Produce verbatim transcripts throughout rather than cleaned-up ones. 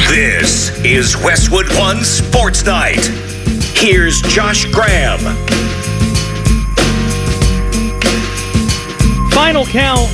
This is Westwood One Sports Night. Here's Josh Graham. Final count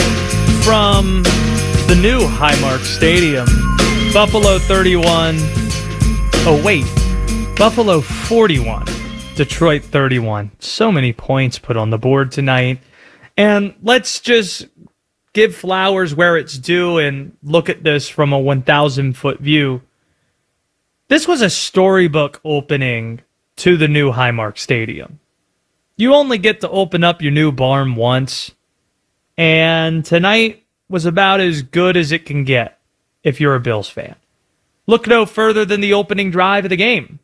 from the new Highmark Stadium. Buffalo thirty-one. Oh, wait. Buffalo forty-one. Detroit thirty-one. So many points put on the board tonight. And let's just give flowers where it's due and look at this from a one thousand foot view. This was a storybook opening to the new Highmark Stadium. You only get to open up your new barn once, and tonight was about as good as it can get if you're a Bills fan. Look no further than the opening drive of the game.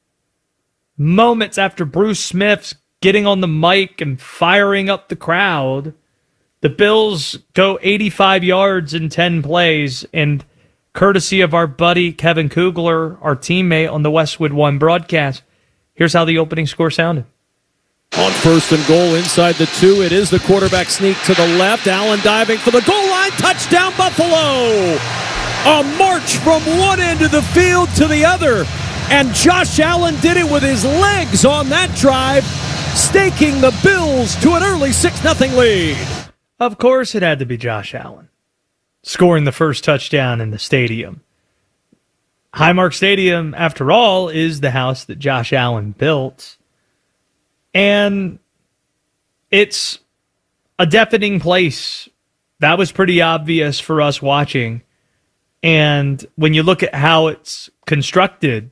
Moments after Bruce Smith's getting on the mic and firing up the crowd, the Bills go eighty-five yards in ten plays, and courtesy of our buddy Kevin Kugler, our teammate on the Westwood One broadcast, here's how the opening score sounded. On first and goal inside the two, it is the quarterback sneak to the left. Allen diving for the goal line. Touchdown, Buffalo! A march from one end of the field to the other. And Josh Allen did it with his legs on that drive, staking the Bills to an early six nothing lead. Of course it had to be Josh Allen, scoring the first touchdown in the stadium. Highmark Stadium, after all, is the house that Josh Allen built. And it's a deafening place. That was pretty obvious for us watching. And when you look at how it's constructed,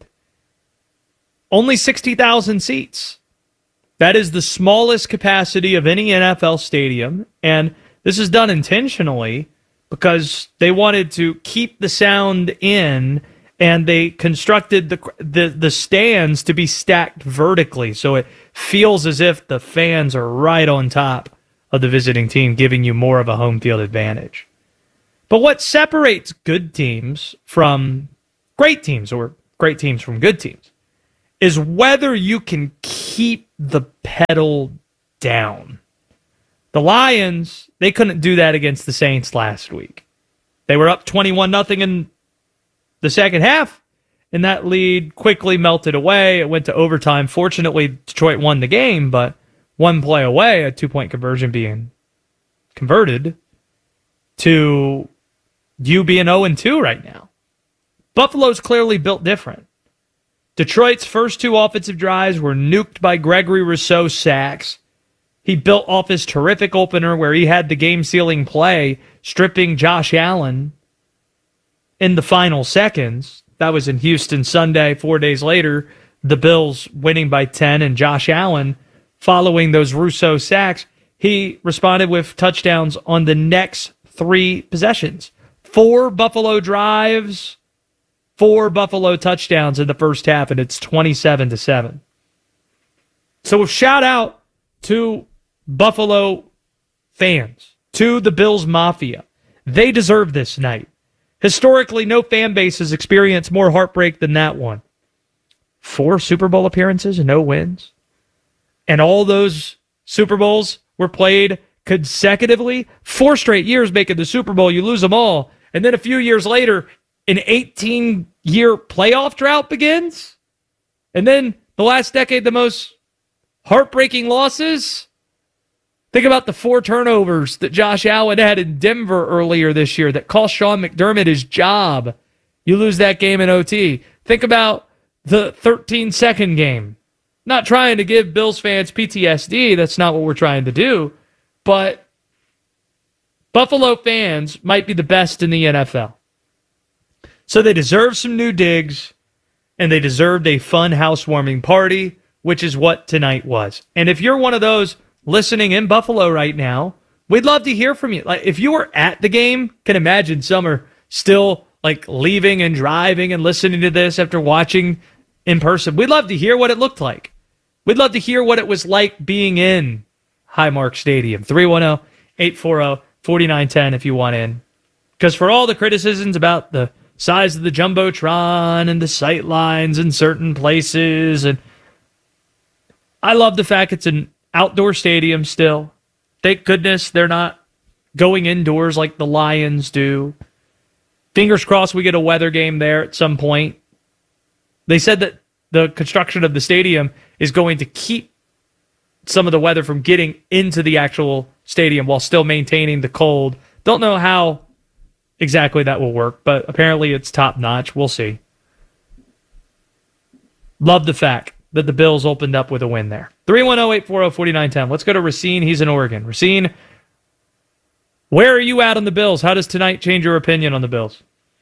only sixty thousand seats. That is the smallest capacity of any N F L stadium, and this is done intentionally because they wanted to keep the sound in, and they constructed the the, the stands to be stacked vertically, so it feels as if the fans are right on top of the visiting team, giving you more of a home field advantage. But what separates good teams from great teams, or great teams from good teams, is whether you can keep the pedal down. The Lions, they couldn't do that against the Saints last week. They were up twenty-one nothing in the second half, and that lead quickly melted away. It went to overtime. Fortunately, Detroit won the game, but one play away, a two-point conversion being converted, to you being oh and two right now. Buffalo's clearly built different. Detroit's first two offensive drives were nuked by Gregory Rousseau sacks. He built off his terrific opener where he had the game-sealing play, stripping Josh Allen in the final seconds. That was in Houston Sunday. Four days later, the Bills winning by ten, and Josh Allen, following those Rousseau sacks, he responded with touchdowns on the next three possessions. Four Buffalo drives, Four Buffalo touchdowns in the first half, and it's twenty-seven to seven. So shout out to Buffalo fans, to the Bills Mafia. They deserve this night. Historically, no fan base has experienced more heartbreak than that one. Four Super Bowl appearances and no wins. And all those Super Bowls were played consecutively. Four straight years making the Super Bowl, you lose them all. And then a few years later, an eighteen-year playoff drought begins. And then the last decade, the most heartbreaking losses. Think about the four turnovers that Josh Allen had in Denver earlier this year that cost Sean McDermott his job. You lose that game in O T. Think about the thirteen-second game. Not trying to give Bills fans P T S D. That's not what we're trying to do. But Buffalo fans might be the best in the N F L. So they deserve some new digs, and they deserved a fun housewarming party, which is what tonight was. And if you're one of those listening in Buffalo right now, we'd love to hear from you. Like, if you were at the game, can imagine some are still like leaving and driving and listening to this after watching in person. We'd love to hear what it looked like. We'd love to hear what it was like being in Highmark Stadium. three one zero, eight four zero, four nine one zero if you want in. Because for all the criticisms about the size of the Jumbotron and the sight lines in certain places, and I love the fact it's an outdoor stadium still. Thank goodness they're not going indoors like the Lions do. Fingers crossed we get a weather game there at some point. They said that the construction of the stadium is going to keep some of the weather from getting into the actual stadium while still maintaining the cold. Don't know how exactly that will work, but apparently it's top notch. We'll see. Love the fact that the Bills opened up with a win there. three one zero, eight four zero, four nine one zero. Let's go to Racine. He's in Oregon. Racine, where are you at on the Bills? How does tonight change your opinion on the Bills?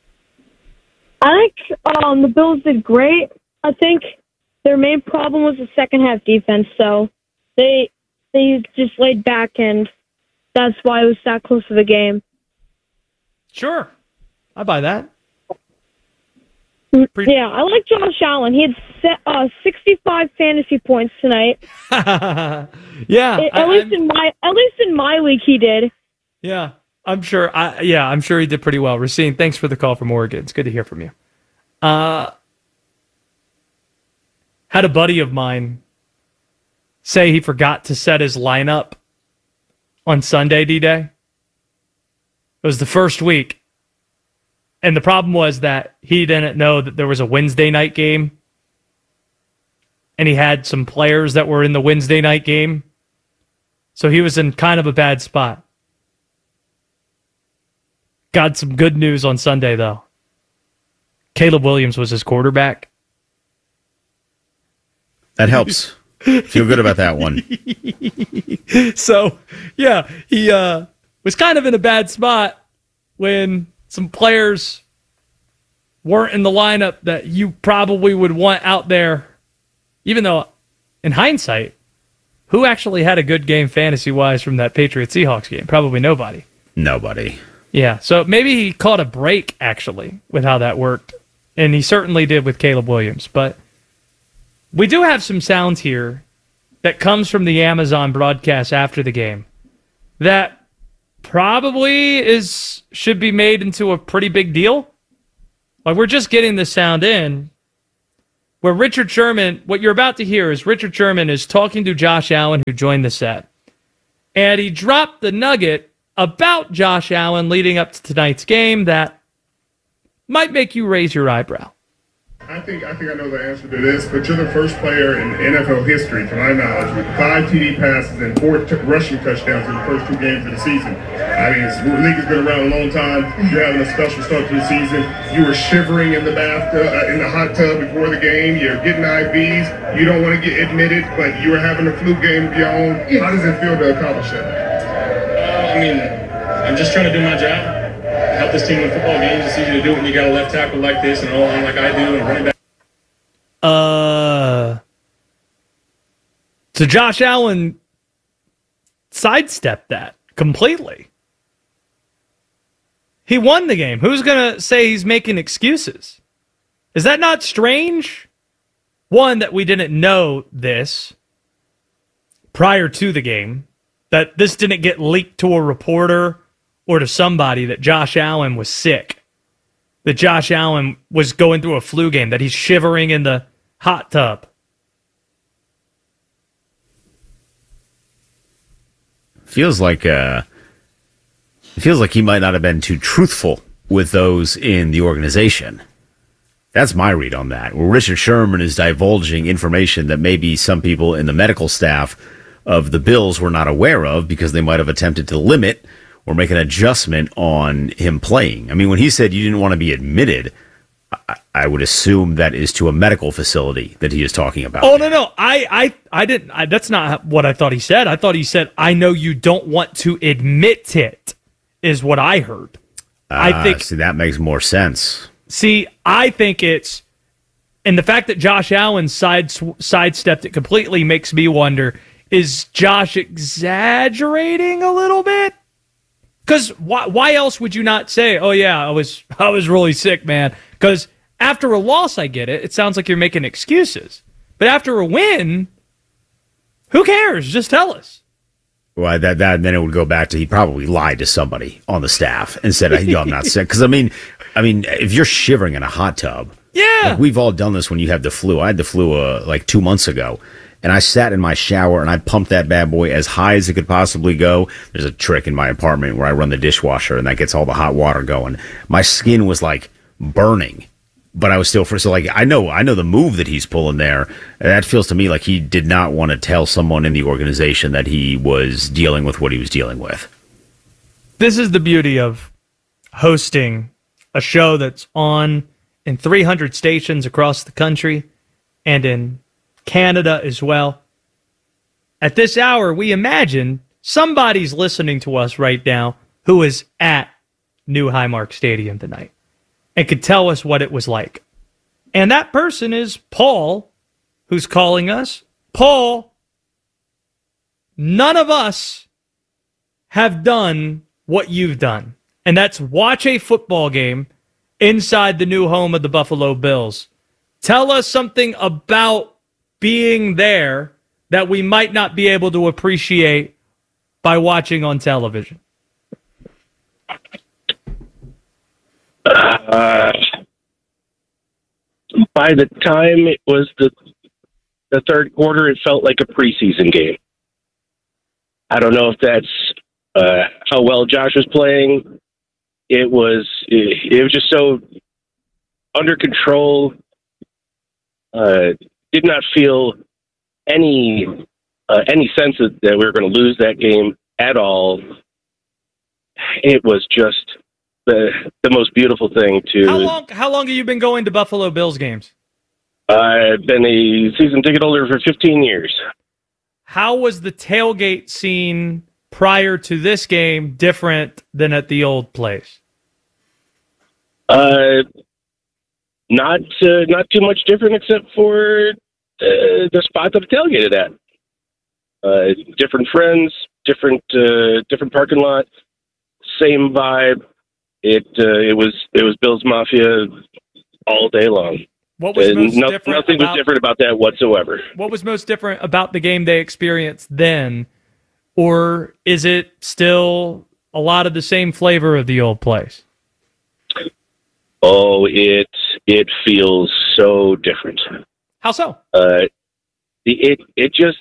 I think um, the Bills did great. I think their main problem was the second half defense, so they they just laid back, and that's why it was that close of a game. Sure. I buy that. Pre- yeah, I like Josh Allen. He had set, uh, sixty-five fantasy points tonight. yeah, It, at I, least I'm, in my at least in my league, he did. Yeah, I'm sure. I, yeah, I'm sure he did pretty well. Racine, thanks for the call from Oregon. It's good to hear from you. Uh, had a buddy of mine say he forgot to set his lineup on Sunday D-Day. It was the first week. And the problem was that he didn't know that there was a Wednesday night game. And he had some players that were in the Wednesday night game. So he was in kind of a bad spot. Got some good news on Sunday, though. Caleb Williams was his quarterback. That helps. Feel good about that one. So, yeah, he uh, was kind of in a bad spot when some players weren't in the lineup that you probably would want out there, even though, in hindsight, who actually had a good game fantasy-wise from that Patriots-Seahawks game? Probably nobody. Nobody. Yeah, so maybe he caught a break, actually, with how that worked. And he certainly did with Caleb Williams. But we do have some sounds here that comes from the Amazon broadcast after the game that probably is should be made into a pretty big deal. Like, we're just getting the sound in where Richard Sherman, what you're about to hear is Richard Sherman is talking to Josh Allen, who joined the set. And he dropped the nugget about Josh Allen leading up to tonight's game that might make you raise your eyebrow. I think I think I know the answer to this, but you're the first player in N F L history, to my knowledge, with five T D passes and four t- rushing touchdowns in the first two games of the season. I mean, the league has been around a long time. You're having a special start to the season. You were shivering in the bathtub, uh, in the hot tub before the game. You're getting I Vs. You don't want to get admitted, but you were having a flu game of your own. How does it feel to accomplish that? Uh, I mean, I'm just trying to do my job. Help this team win football games. It's easy to do when you got a left tackle like this and an O-line like I do and a running back. Uh, so Josh Allen sidestepped that completely. He won the game. Who's going to say he's making excuses? Is that not strange? One, that we didn't know this prior to the game, that this didn't get leaked to a reporter or to somebody that Josh Allen was sick, that Josh Allen was going through a flu game, that he's shivering in the hot tub. Feels like uh, it feels like he might not have been too truthful with those in the organization. That's my read on that. Where Richard Sherman is divulging information that maybe some people in the medical staff of the Bills were not aware of because they might have attempted to limit or make an adjustment on him playing. I mean, when he said you didn't want to be admitted, I, I would assume that is to a medical facility that he is talking about. Oh, no, no. I, I, I didn't. I, that's not what I thought he said. I thought he said, I know you don't want to admit it, is what I heard. Uh, I think. See, that makes more sense. See, I think it's, and the fact that Josh Allen side sidestepped it completely makes me wonder, is Josh exaggerating a little bit? Because why, why else would you not say, oh, yeah, I was I was really sick, man? Because after a loss, I get it. It sounds like you're making excuses. But after a win, who cares? Just tell us. Well, that that then it would go back to he probably lied to somebody on the staff and said, "Yo, I'm not sick." Because I mean, I mean, if you're shivering in a hot tub, yeah, like we've all done this when you have the flu. I had the flu uh, like two months ago, and I sat in my shower and I pumped that bad boy as high as it could possibly go. There's a trick in my apartment where I run the dishwasher and that gets all the hot water going. My skin was like burning. But I was still for so like I know I know the move that he's pulling there. That feels to me like he did not want to tell someone in the organization that he was dealing with what he was dealing with. This is the beauty of hosting a show that's on in three hundred stations across the country and in Canada as well. At this hour, we imagine somebody's listening to us right now who is at New Highmark Stadium tonight and could tell us what it was like. And that person is Paul, who's calling us. Paul, none of us have done what you've done, and that's watch a football game inside the new home of the Buffalo Bills. Tell us something about being there that we might not be able to appreciate by watching on television. Uh, by the time it was the the third quarter, it felt like a preseason game. I don't know if that's uh, how well Josh was playing. It was it, it was just so under control. Uh, did not feel any uh, any sense that, that we were going to lose that game at all. It was just the the most beautiful thing to. How long? How long have you been going to Buffalo Bills games? I've been a season ticket holder for fifteen years. How was the tailgate scene prior to this game different than at the old place? Uh, not uh, not too much different, except for uh, the spot that I tailgated at. Uh, different friends, different uh, different parking lot, same vibe. It uh, it was it was Bills Mafia all day long. What was most no, different nothing about, was different about that whatsoever. What was most different about the game they experienced then, or is it still a lot of the same flavor of the old place? Oh, it it feels so different. How so? Uh, it it just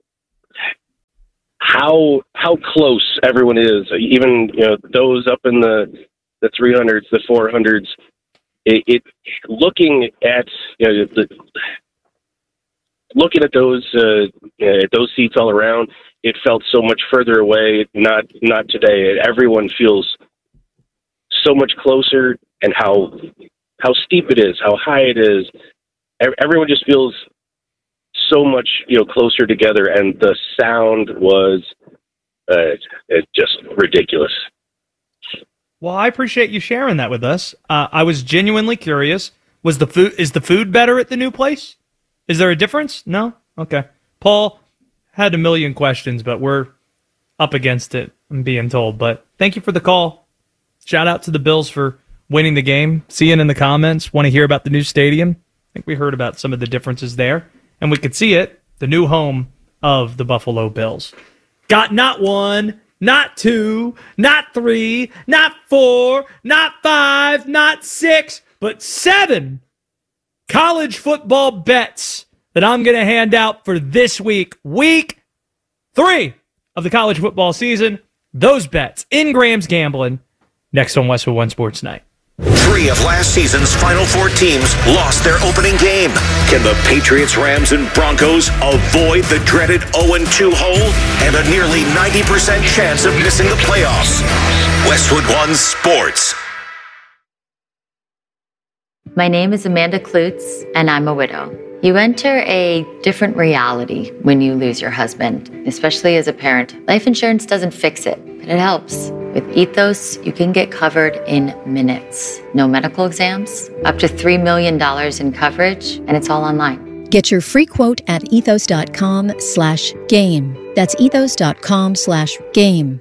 how how close everyone is. Even you know those up in the the three hundreds, the four hundreds. It, it looking at you know the, looking at those uh, uh, those seats all around, it felt so much further away. Not not today. Everyone feels so much closer, and how how steep it is, how high it is. Everyone just feels so much you know closer together, and the sound was uh, just ridiculous. Well, I appreciate you sharing that with us. Uh, I was genuinely curious. Was the food is the food better at the new place? Is there a difference? No? Okay. Paul had a million questions, but we're up against it, I'm being told. But thank you for the call. Shout out to the Bills for winning the game. See it in the comments. Want to hear about the new stadium? I think we heard about some of the differences there. And we could see it, the new home of the Buffalo Bills. Got not one, not two, not three, not four, not five, not six, but seven college football bets that I'm going to hand out for this week, week three of the college football season. Those bets in Graham's Gambling next on Westwood One Sports Night. Three of last season's Final Four teams lost their opening game. Can the Patriots, Rams, and Broncos avoid the dreaded oh and two hole and a nearly ninety percent chance of missing the playoffs? Westwood One Sports. My name is Amanda Klutz, and I'm a widow. You enter a different reality when you lose your husband, especially as a parent. Life insurance doesn't fix it, but it helps. With Ethos, you can get covered in minutes. No medical exams, up to three million dollars in coverage, and it's all online. Get your free quote at ethos.com slash game. That's ethos.com slash game.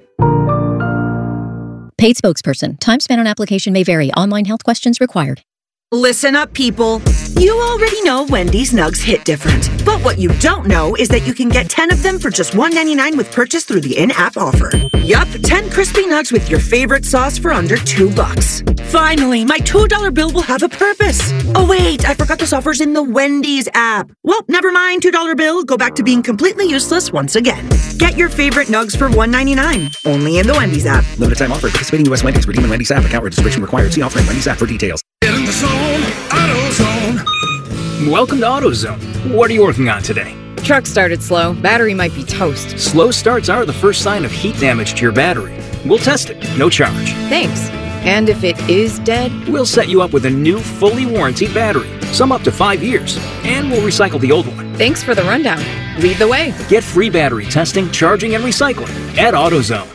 Paid spokesperson. Time spent on application may vary. Online health questions required. Listen up, people. You already know Wendy's nugs hit different. But what you don't know is that you can get ten of them for just one ninety-nine with purchase through the in-app offer. Yup, ten crispy nugs with your favorite sauce for under two bucks. Finally, my two dollar bill will have a purpose. Oh wait, I forgot this offer's in the Wendy's app. Well, never mind, two dollar bill. Go back to being completely useless once again. Get your favorite nugs for one ninety-nine. Only in the Wendy's app. Limited time offer. Participating U S Wendy's. Redeem in Wendy's app. Account registration required. See offer in Wendy's app for details. Get in the zone. AutoZone. Welcome to AutoZone. What are you working on today? Truck started slow. Battery might be toast. Slow starts are the first sign of heat damage to your battery. We'll test it. No charge. Thanks. And if it is dead? We'll set you up with a new, fully warranted battery. Some up to five years. And we'll recycle the old one. Thanks for the rundown. Lead the way. Get free battery testing, charging, and recycling at AutoZone.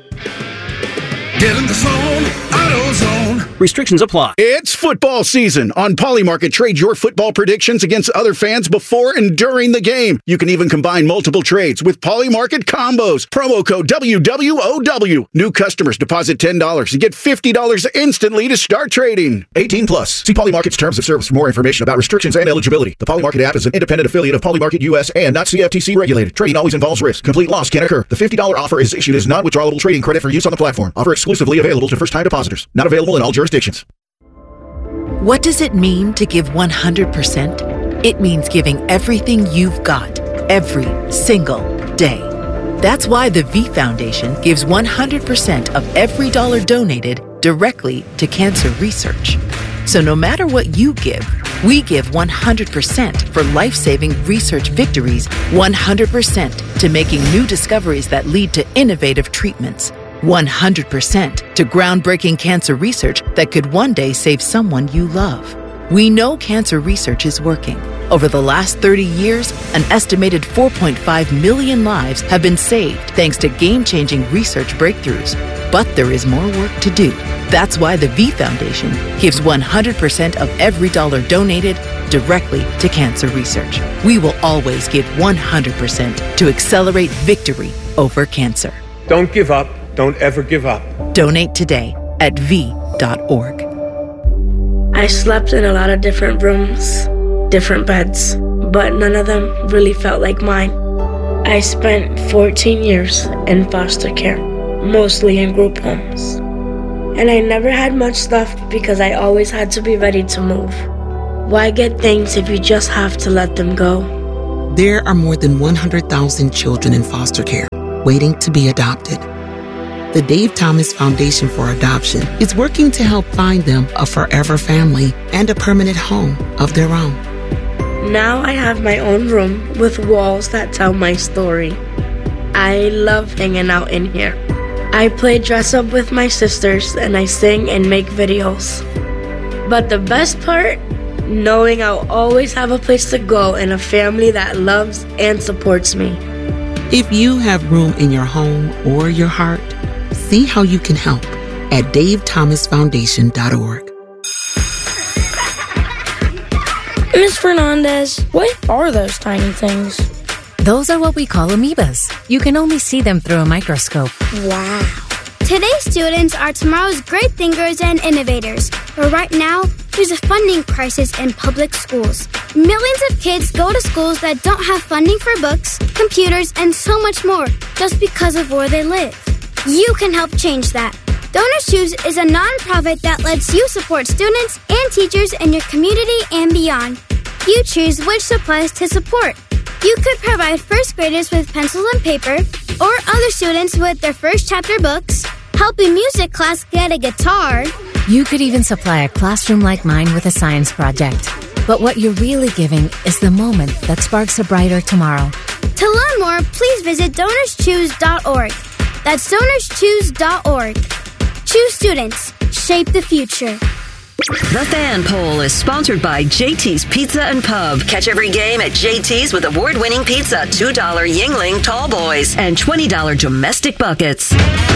Get in the zone, AutoZone. Restrictions apply. It's football season. On Polymarket, trade your football predictions against other fans before and during the game. You can even combine multiple trades with Polymarket combos. Promo code W W O W. New customers deposit ten dollars and get fifty dollars instantly to start trading. eighteen plus. See Polymarket's terms of service for more information about restrictions and eligibility. The Polymarket app is an independent affiliate of Polymarket U S and not C F T C regulated. Trading always involves risk. Complete loss can occur. The fifty dollars offer is issued as non-withdrawable trading credit for use on the platform. Offer exclusively available to first-time depositors. Not available in all jurisdictions. What does it mean to give one hundred percent? It means giving everything you've got, every single day. That's why the V Foundation gives one hundred percent of every dollar donated directly to cancer research. So no matter what you give, we give one hundred percent for life-saving research victories, one hundred percent to making new discoveries that lead to innovative treatments, one hundred percent to groundbreaking cancer research that could one day save someone you love. We know cancer research is working. Over the last thirty years, an estimated four point five million lives have been saved thanks to game-changing research breakthroughs. But there is more work to do. That's why the V Foundation gives one hundred percent of every dollar donated directly to cancer research. We will always give one hundred percent to accelerate victory over cancer. Don't give up. Don't ever give up. Donate today at V dot org. I slept in a lot of different rooms, different beds, but none of them really felt like mine. I spent fourteen years in foster care, mostly in group homes. And I never had much stuff because I always had to be ready to move. Why get things if you just have to let them go? There are more than one hundred thousand children in foster care waiting to be adopted. The Dave Thomas Foundation for Adoption is working to help find them a forever family and a permanent home of their own. Now I have my own room with walls that tell my story. I love hanging out in here. I play dress up with my sisters and I sing and make videos. But the best part? Knowing I'll always have a place to go and a family that loves and supports me. If you have room in your home or your heart, see how you can help at dave thomas foundation dot org. Miz Fernandez, what are those tiny things? Those are what we call amoebas. You can only see them through a microscope. Wow. Today's students are tomorrow's great thinkers and innovators. But right now, there's a funding crisis in public schools. Millions of kids go to schools that don't have funding for books, computers, and so much more just because of where they live. You can help change that. Donors Choose is a nonprofit that lets you support students and teachers in your community and beyond. You choose which supplies to support. You could provide first graders with pencils and paper, or other students with their first chapter books, help a music class get a guitar. You could even supply a classroom like mine with a science project. But what you're really giving is the moment that sparks a brighter tomorrow. To learn more, please visit donors choose dot org. That's donors choose dot org. Choose students. Shape the future. The Fan Poll is sponsored by J T's Pizza and Pub. Catch every game at J T's with award-winning pizza, two dollar Yingling Tall Boys, and twenty dollar domestic buckets.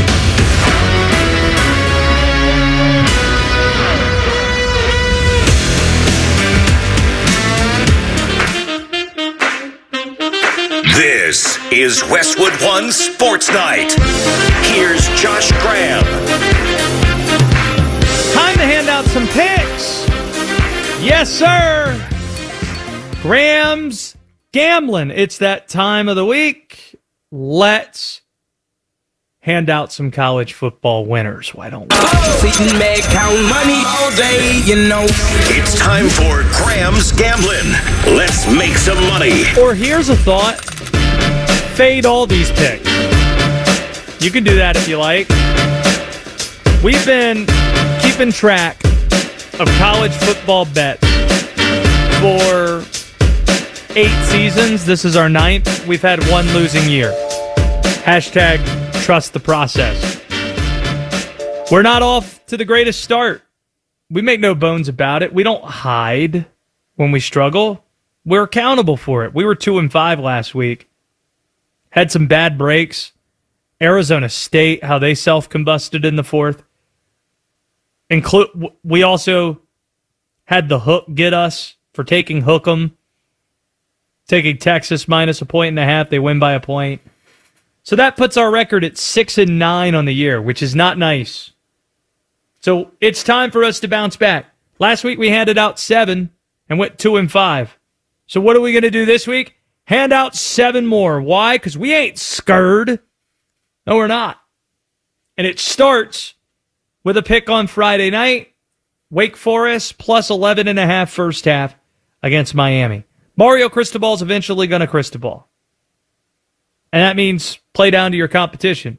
This is Westwood One Sports Night. Here's Josh Graham. Time to hand out some picks. Yes, sir. Graham's Gambling. It's that time of the week. Let's hand out some college football winners. Why don't we? Sitting back, count money all day, you know. It's time for Graham's Gambling. Let's make some money. Or here's a thought. Fade all these picks. You can do that if you like. We've been keeping track of college football bets for eight seasons. This is our ninth. We've had one losing year. Hashtag trust the process. We're not off to the greatest start. We make no bones about it. We don't hide when we struggle. We're accountable for it. We were two and five last week. Had some bad breaks. Arizona State, how they self-combusted in the fourth. Inclu- we also had the hook get us for taking Hook'em. Taking Texas minus a point and a half. They win by a point. So that puts our record at six and nine on the year, which is not nice. So it's time for us to bounce back. Last week we handed out seven and went two and five. So what are we going to do this week? Hand out seven more. Why? Because we ain't scared. No, we're not. And it starts with a pick on Friday night. Wake Forest plus eleven and a half first half against Miami. Mario Cristobal's eventually going to Cristobal. And that means play down to your competition.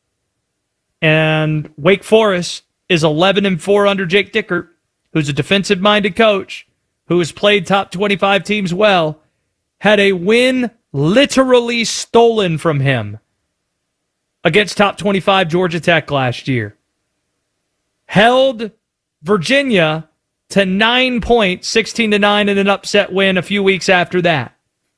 And Wake Forest is eleven and four under Jake Dickert, who's a defensive-minded coach, who has played top twenty-five teams well, had a win literally stolen from him against top twenty-five Georgia Tech last year. Held Virginia to nine points, sixteen to nine in an upset win a few weeks after that.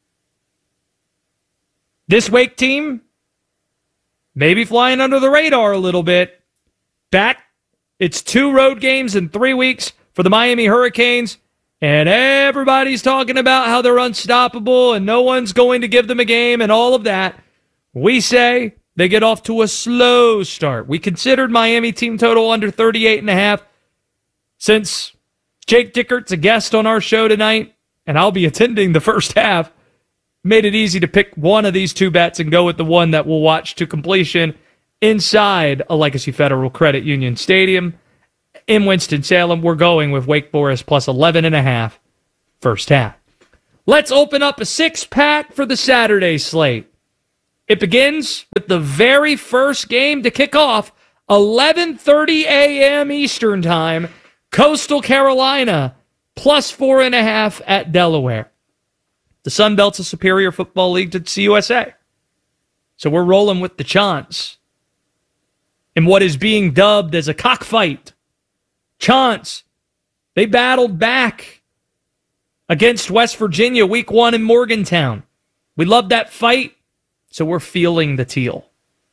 This Wake team, maybe flying under the radar a little bit. Back, it's two road games in three weeks for the Miami Hurricanes, and everybody's talking about how they're unstoppable and no one's going to give them a game and all of that. We say they get off to a slow start. We considered Miami team total under thirty-eight and a half. Since Jake Dickert's a guest on our show tonight, and I'll be attending the first half, made it easy to pick one of these two bets and go with the one that we'll watch to completion inside a Legacy Federal Credit Union Stadium in Winston-Salem. We're going with Wake Forest plus eleven and a half first half. Let's open up a six-pack for the Saturday slate. It begins with the very first game to kick off, eleven thirty a.m. Eastern Time, Coastal Carolina, plus four and a half at Delaware. The Sun Belt's a superior football league to C U S A. So we're rolling with the Chants in what is being dubbed as a cockfight. Chants, they battled back against West Virginia week one in Morgantown. We love that fight, so we're feeling the teal.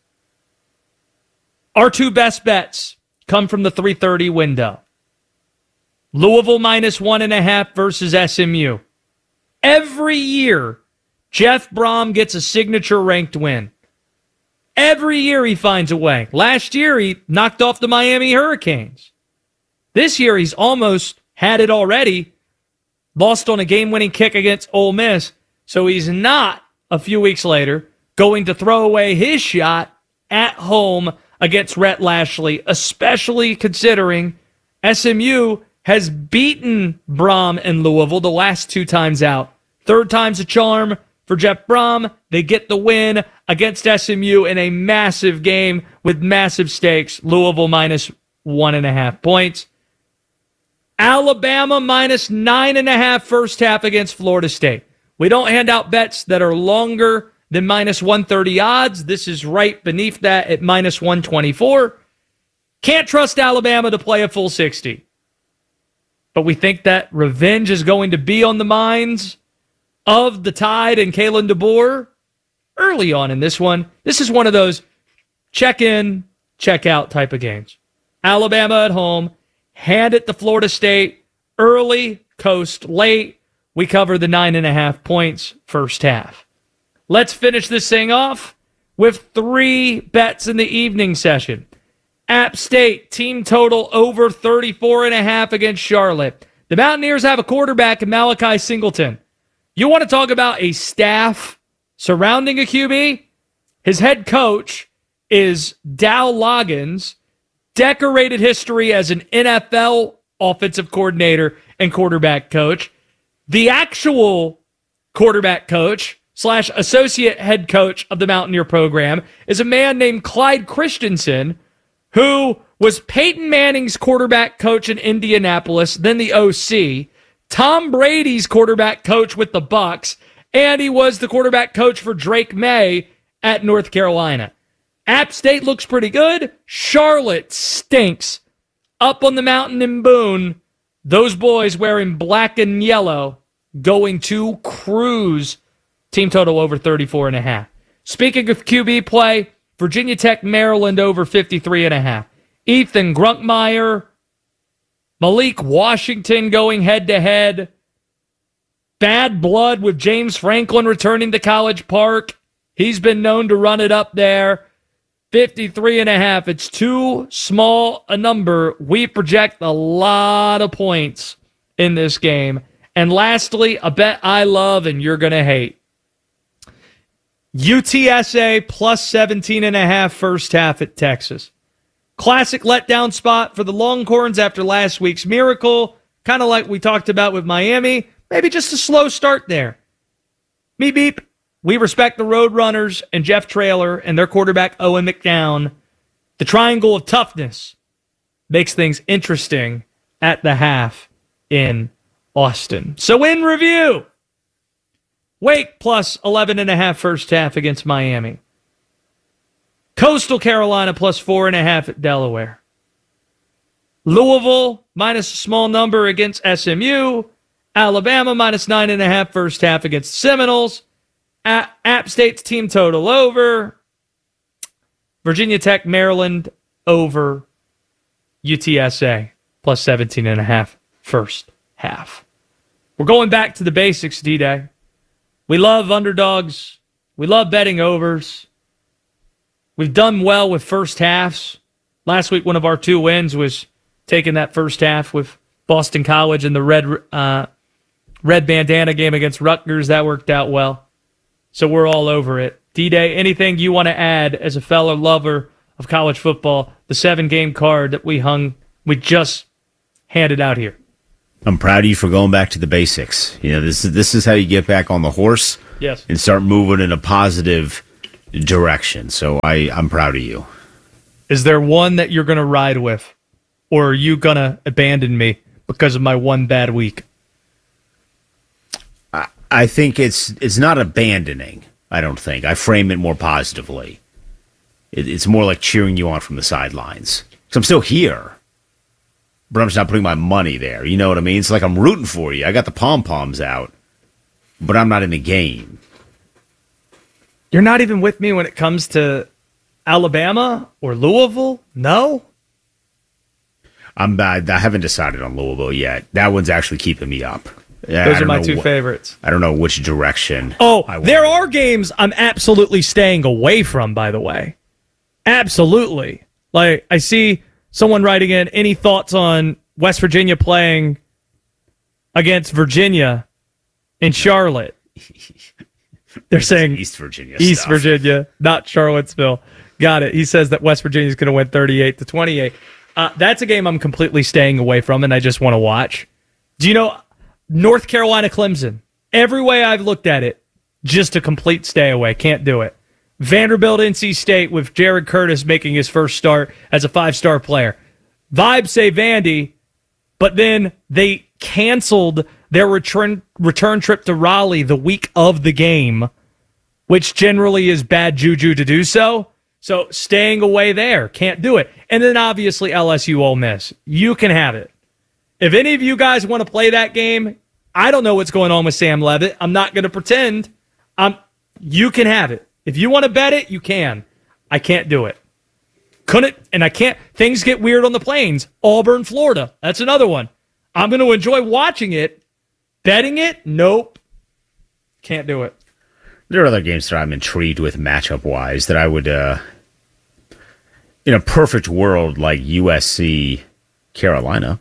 Our two best bets come from the three thirty window. Louisville minus one and a half versus S M U. Every year, Jeff Brom gets a signature ranked win. Every year he finds a way. Last year he knocked off the Miami Hurricanes. This year he's almost had it already. Lost on a game-winning kick against Ole Miss. So he's not, a few weeks later, going to throw away his shot at home against Rhett Lashlee, especially considering S M U has beaten Brom and Louisville the last two times out. Third time's a charm for Jeff Brom. They get the win against S M U in a massive game with massive stakes. Louisville minus one and a half points. Alabama minus nine and a half first half against Florida State. We don't hand out bets that are longer than minus one thirty odds. This is right beneath that at minus one twenty-four. Can't trust Alabama to play a full sixty. But we think that revenge is going to be on the minds of the Tide and Kalen DeBoer early on in this one. This is one of those check in, check out type of games. Alabama at home, hand it to Florida State, early, coast late. We cover the nine and a half points first half. Let's finish this thing off with three bets in the evening session. App State, team total over thirty-four and a half against Charlotte. The Mountaineers have a quarterback in Malachi Singleton. You want to talk about a staff surrounding a Q B? His head coach is Dow Loggins, decorated history as an N F L offensive coordinator and quarterback coach. The actual quarterback coach slash associate head coach of the Mountaineer program is a man named Clyde Christensen, who was Peyton Manning's quarterback coach in Indianapolis, then the O C, Tom Brady's quarterback coach with the Bucs, and he was the quarterback coach for Drake May at North Carolina. App State looks pretty good. Charlotte stinks. Up on the mountain in Boone, those boys wearing black and yellow going to cruise. Team total over thirty-four and a half. Speaking of Q B play, Virginia Tech, Maryland over fifty-three and a half. Ethan Grunkmeyer, Malik Washington going head-to-head. Bad blood with James Franklin returning to College Park. He's been known to run it up there. fifty-three and a half. It's too small a number. We project a lot of points in this game. And lastly, a bet I love and you're going to hate. U T S A plus seventeen and a half first half at Texas. Classic letdown spot for the Longhorns after last week's miracle. Kind of like we talked about with Miami. Maybe just a slow start there. Me beep. We respect the Roadrunners and Jeff Traylor and their quarterback Owen McDown. The triangle of toughness makes things interesting at the half in Austin. So in review, Wake plus eleven and a half first half against Miami. Coastal Carolina plus four and a half at Delaware. Louisville minus a small number against S M U. Alabama minus nine and a half first half against Seminoles. App, App State's team total over. Virginia Tech, Maryland over. U T S A plus seventeen and a half first half. We're going back to the basics, D-Day. We love underdogs. We love betting overs. We've done well with first halves. Last week, one of our two wins was taking that first half with Boston College and the red uh, red bandana game against Rutgers. That worked out well. So we're all over it. D-Day, anything you want to add as a fellow lover of college football? The seven-game card that we hung, we just handed out here. I'm proud of you for going back to the basics. You know, this is this is how you get back on the horse. Yes. And start moving in a positive direction. So I, I'm proud of you. Is there one that you're going to ride with? Or are you going to abandon me because of my one bad week? I, I think it's it's not abandoning, I don't think. I frame it more positively. It, it's more like cheering you on from the sidelines. Because I'm still here. But I'm just not putting my money there. You know what I mean? It's like I'm rooting for you. I got the pom-poms out. But I'm not in the game. You're not even with me when it comes to Alabama or Louisville? No? I'm bad. I haven't decided on Louisville yet. That one's actually keeping me up. Those are my two what, favorites. I don't know which direction. Oh, there are games I'm absolutely staying away from, by the way. Absolutely. Like, I see someone writing in, any thoughts on West Virginia playing against Virginia in Charlotte? They're saying East Virginia East stuff. Virginia, not Charlottesville. Got it. He says that West Virginia is going to win thirty-eight to twenty-eight. Uh, that's a game I'm completely staying away from, and I just want to watch. Do you know North Carolina Clemson? Every way I've looked at it, just a complete stay away. Can't do it. Vanderbilt N C State with Jared Curtis making his first start as a five-star player. Vibes say Vandy, but then they canceled their return return trip to Raleigh the week of the game, which generally is bad juju to do so. So staying away there, can't do it. And then obviously L S U Ole Miss. You can have it. If any of you guys want to play that game, I don't know what's going on with Sam Levitt. I'm not going to pretend. Um, you can have it. If you want to bet it, you can. I can't do it. Couldn't, and I can't. Things get weird on the plains. Auburn, Florida. That's another one. I'm going to enjoy watching it. Betting it? Nope. Can't do it. There are other games that I'm intrigued with matchup-wise that I would, uh, in a perfect world like U S C, Carolina,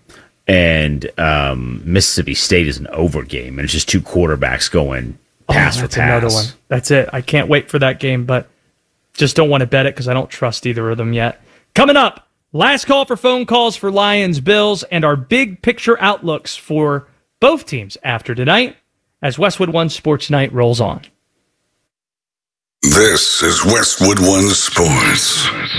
and um, Mississippi State is an over game, and it's just two quarterbacks going pass oh, for that's pass. Another one. That's it. I can't wait for that game, but just don't want to bet it because I don't trust either of them yet. Coming up, last call for phone calls for Lions Bills and our big picture outlooks for both teams after tonight as Westwood One Sports Night rolls on. This is Westwood One Sports.